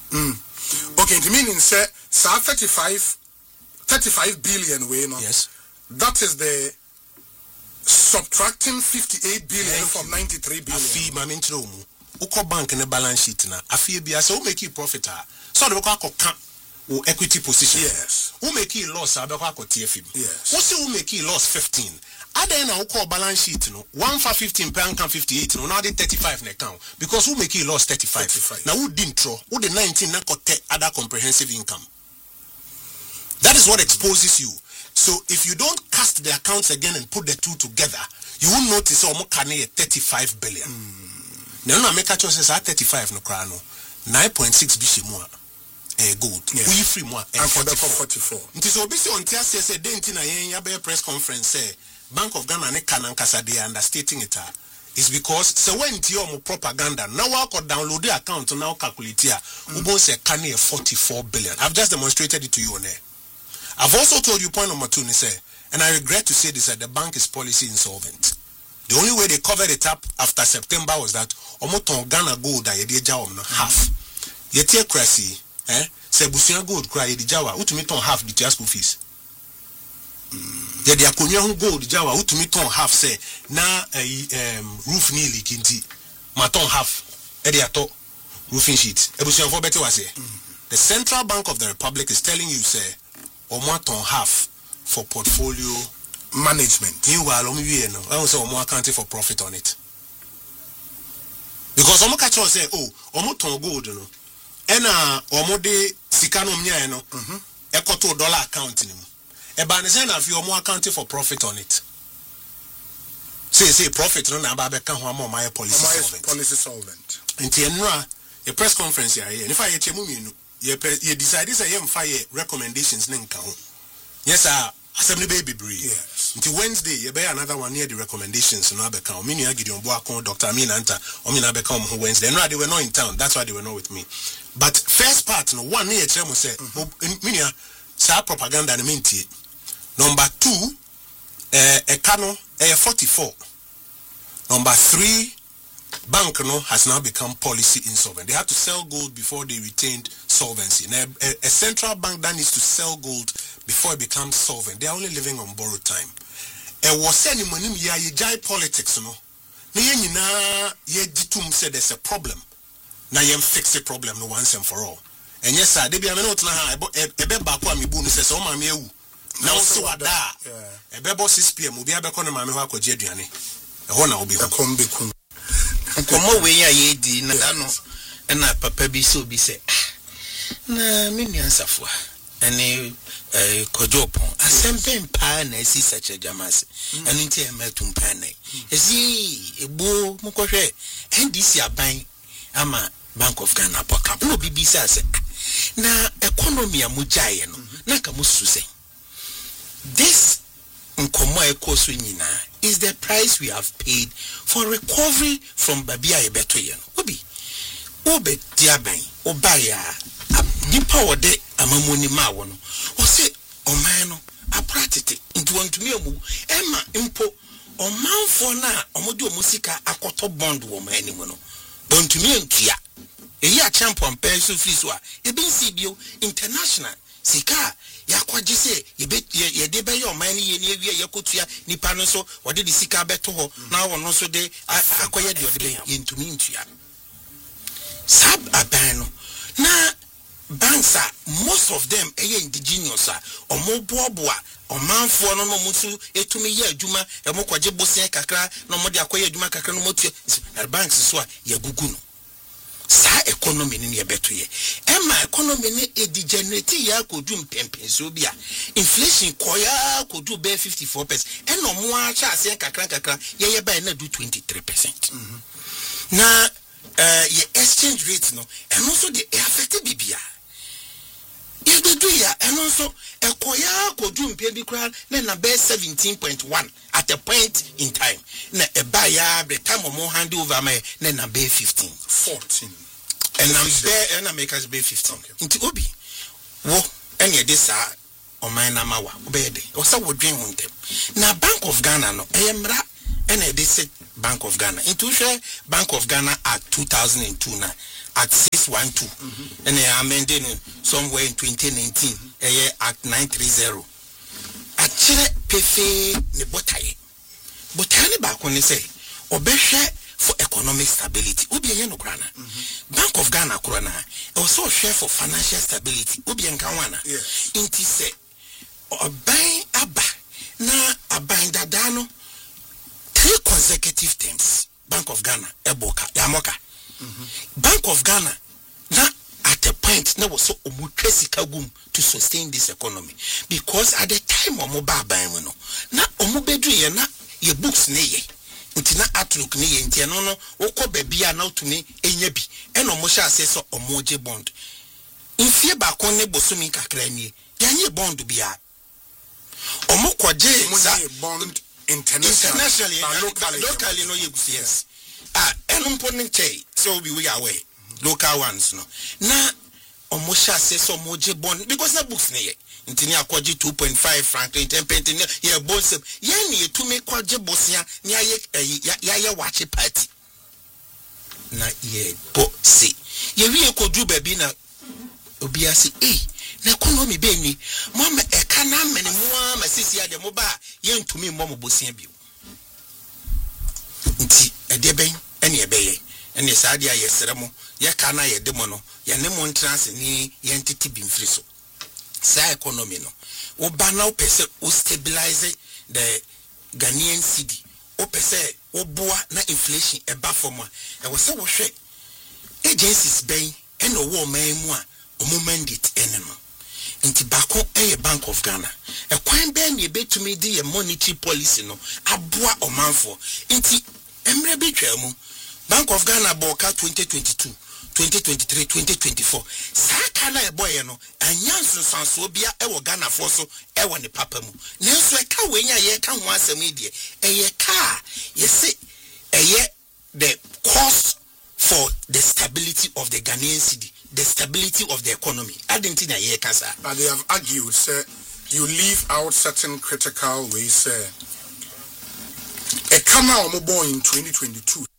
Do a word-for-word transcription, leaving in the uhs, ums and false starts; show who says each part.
Speaker 1: Mm. Okay, it means say thirty-five thirty-five billion way no.
Speaker 2: Yes.
Speaker 1: That is the subtracting fifty-eight billion Thank from you. ninety-three billion.
Speaker 2: Afi ma mentro mu. Uko bank ne balance sheet na. Afi bia so make you profit ah. So de ko akọ o equity position.
Speaker 1: Yes.
Speaker 2: Who make you loss abekọ akọ T F M.
Speaker 1: Yes.
Speaker 2: Who say who make you loss fifteen. Ada na uko balance sheet no. one for fifteen pound can fifty-eight no. Now they thirty-five na account because who make you loss thirty-five. thirty-five. Now who didn't throw? Who the nineteen na kote other comprehensive income. That is what exposes you. So if you don't cast the accounts again and put the two together, you will notice almost thirty-five billion. Now na make a choice say thirty-five no kra no. nine point six bishimua. Eh, good.
Speaker 1: Yeah.
Speaker 2: We free more.
Speaker 1: And for the forty-four.
Speaker 2: It is obviously on T S S say denti na yen ya be press conference say Bank of Ghana ne kanan kasa they are understating it. Is because so when ti omo propaganda now I could download the account now calculate here. Ubo say can a forty-four billion. I've just demonstrated it to you on there. I've also told you point number two ni say, and I regret to say this that the bank is policy insolvent. The only way they covered it up after September was that omo ton Ghana gold that ye ja no half. Yeti crazy. Eh? Say busia gold cry the Jawa, utumi ton half the school fees. Yeah, the akonya hu gold Jawa, utumi ton half say na um roof ni leakinti. Ma ton half. E dey ato roofing sheet. E busia for better was say. The Central Bank of the Republic is telling you say omo ton half for portfolio
Speaker 1: management.
Speaker 2: You are omo wie no. I say omo accounting for profit on it. Because omo catch us say oh, omo ton gold no. Ena omode sikano mnya no mhm ekoto dollar account ni mu e ba ne say na fi omo account for profit on it say say profit no na ba be ka ho am my policy solvent
Speaker 1: policy solvent
Speaker 2: nti enra ye press conference ya ye nifa ye chemu mienu ye ye decide say ye mfa ye recommendations ne nka ho yes sir assembly baby breed
Speaker 1: yes
Speaker 2: nti Wednesday ye be another one near the recommendations no abeka o minu Gideon Boakon Doctor Amina Anta o mina abeka o Wednesday no they were not in town, that's why they were not with me. But first part no one near tell me say minu sa propaganda na mentie. Number two eh e kano eh forty-four. Number three, bank no has now become policy insolvent. They had to sell gold before they retained solvency. Now, a, a central bank that needs to sell gold before it becomes solvent, they are only living on borrowed time. And was any money ya ye jai politics no. Na ye na ye ditum said there's a problem. Na ye fix the problem no once and for all. And yes sir, they be ameno tna ha e be ba kwa mi bu no say so ma me ewu. Na so wada. E be bo six p m obi abekọ na ma me ho akọje aduane. E ho na obi ho.
Speaker 1: Akombeku.
Speaker 3: Komo we ya ye di na no na papa bi so bi say na me nuansafo ene eh kojopon asempe mpa na esi sache jamase enu nti e metum pa na esi egbo mukwohwe N D C aban ama Bank of Ghana poka no bibi say na economy amujaye no na ka musu say this nkomo ekoso nyina is the price we have paid for recovery from babia ebetoye no obi obe diaban obaya nipa wode amamoni ma wo no o se oman no apratete nti wantumi amu ema impo omanfo na omode omusika akoto bond wo man ni mu no bontumi antua eyi a champion pension fees wa ebinsi bio international sika yakwaje se ye de be yo man ye ne awie yakotua nipa no so wode de sika beto ho na wo no so de akoye de ode be ye ntumi ntua sab abano na banks are most of them eh indigenous are omo boaboa omanfo no no musu etumi ye adwuma e mo kwaje bosen kakra no mo de akoye adwuma kakra no motu banks so a ye gugu no sa economy ni ebeto ye ema economy ni e degenerate ya kodum pempen so bia inflation koya kodu be fifty-four percent e no mo a cha ase kakra kakra ye ye ba na do twenty-three percent mm -hmm. na uh ye exchange rate no and also the affected bibia if they do ya and also a koya kodum pe bi kra na na be seventeen point one at a point in time na e ba ya the time mo hand over my na na be fifteen
Speaker 1: fourteen
Speaker 3: and I'm be and I make us be fifteen nti obi wo ene de sa o man na mawa obede o sa wodwen ho ntem na Bank of Ghana no eyemra ene de se Bank of Ghana into share Bank of Ghana at two thousand two na at six six one two and they amended somewhere in twenty nineteen eh act nine thirty achire pefe ne botaye botane ba ko ne say obehwe for economic stability obi enye no krana Bank of Ghana krana e also share for financial stability obi enka wana inti say oban aba na aban dada no three consecutive terms Bank of Ghana eboka yamoka Bank of Ghana na at a point na was so omutresika gum to sustain this economy because at the time omo ba ban mu no na omo bedu ye na ye books ne ye nti na outlook ne ye nti no no wokọ bebia na otumi enya bi e no mo sha ase so omo je bond infie ba kon ne bosumi kakra nie yanye bond bia omo koje sa
Speaker 1: bond internationally
Speaker 3: and locally locally no ye yes ah eno important che so be we away local ones no na omo sha ase so omo je bond because na books ne ye ntini akwaji two point five franc ten pence ye bonse ye ne etumi kwaje bosia ne aye ya ye wache party na ye bo se ye wi ekodu baby na obi ase eh na economy be ni mo ma e kana mene mo ma sisi ade mo ba ye ntumi mo mo bosia bi nti e de ben ene e beye ene saade aye seremo ye kana ye de mo no ye ne mo ntrance ni ye ntiti bi mfiri so sa economy no o ba na o pese o stabilize the Ghanaian cedi o pese o boa na inflation e ba for mo e wo se wo hwe agencies ben ene wo man mu a o mo mandate ene no nti bako eye Bank of Ghana e kwan ben e betumi di ye monetary policy no aboa o manfo nti emre bi twa mu Bank of Ghana boka twenty twenty-two twenty twenty-three twenty twenty-four saka na eboye no anyanso sanso bia e wo Ghana for so e wo ne papa mu nenso e ka wenya ye ka ho asem die e ye ka ye se e ye the cost for the stability of the Ghanaian cedi, the stability of the economy. I didn't think ye ka sa
Speaker 1: but they have argued say you leave out certain critical ways say e come out mo born in twenty twenty-two